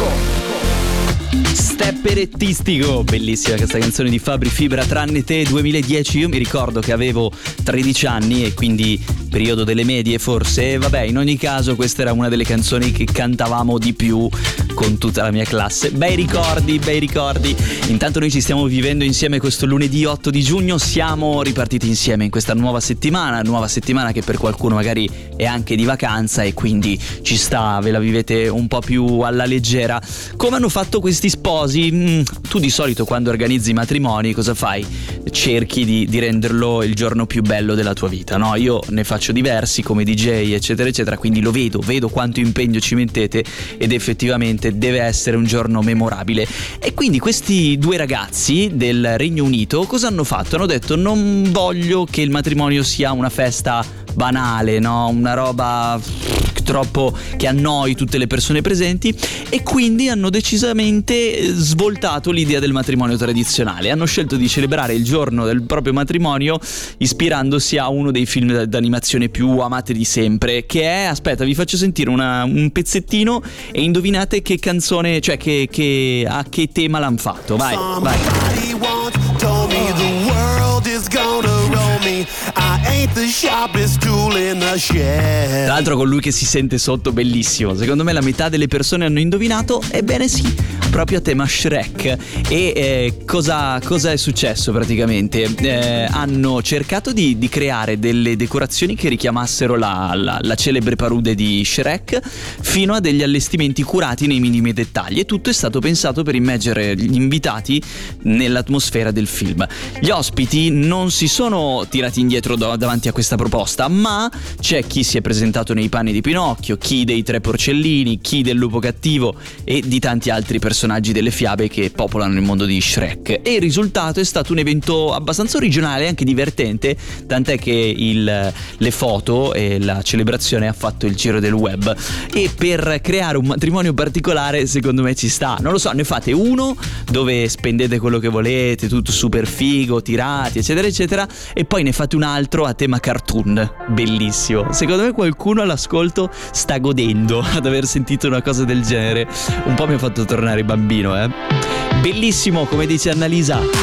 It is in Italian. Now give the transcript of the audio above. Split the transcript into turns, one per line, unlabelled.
Stepperettistico, bellissima questa canzone di Fabri Fibra, Tranne te, 2010. Io mi ricordo che avevo 13 anni e quindi periodo delle medie forse, e vabbè, in ogni caso questa era una delle canzoni che cantavamo di più con tutta la mia classe. Bei ricordi, bei ricordi. Intanto noi ci stiamo vivendo insieme questo lunedì 8 di giugno, siamo ripartiti insieme in questa nuova settimana che per qualcuno magari è anche di vacanza e quindi ci sta, ve la vivete un po' più alla leggera. Come hanno fatto questi sposi? Tu di solito quando organizzi i matrimoni cosa fai? Cerchi di renderlo il giorno più bello della tua vita, no? Io ne faccio diversi come DJ eccetera eccetera, quindi lo vedo quanto impegno ci mettete ed effettivamente deve essere un giorno memorabile. E quindi questi due ragazzi del Regno Unito cosa hanno fatto? Hanno detto: non voglio che il matrimonio sia una festa banale, no? Una roba troppo che annoi tutte le persone presenti, e quindi hanno decisamente svoltato l'idea del matrimonio tradizionale. Hanno scelto di celebrare il giorno del proprio matrimonio ispirandosi a uno dei film d'animazione più amati di sempre, che è, aspetta, vi faccio sentire un pezzettino e indovinate che canzone, cioè che a che tema l'hanno fatto. Vai. Tra l'altro con lui che si sente sotto, bellissimo. Secondo me la metà delle persone hanno indovinato. Ebbene sì, proprio a tema Shrek. E cosa è successo praticamente? Hanno cercato di creare delle decorazioni che richiamassero la celebre parude di Shrek, fino a degli allestimenti curati nei minimi dettagli, e tutto è stato pensato per immergere gli invitati nell'atmosfera del film. Gli ospiti non si sono tirati indietro davanti a questa proposta, ma c'è chi si è presentato nei panni di Pinocchio, chi dei tre porcellini, chi del lupo cattivo e di tanti altri personaggi delle fiabe che popolano il mondo di Shrek. E il risultato è stato un evento abbastanza originale e anche divertente, tant'è che le foto e la celebrazione ha fatto il giro del web. E per creare un matrimonio particolare, secondo me ci sta, non lo so, ne fate uno dove spendete quello che volete, tutto super figo, tirati eccetera eccetera, e poi ne fate un altro a tema cartoon, bellissimo. Secondo me qualcuno all'ascolto sta godendo ad aver sentito una cosa del genere. Un po' mi ha fatto tornare bambino, Bellissimo, come dice Annalisa.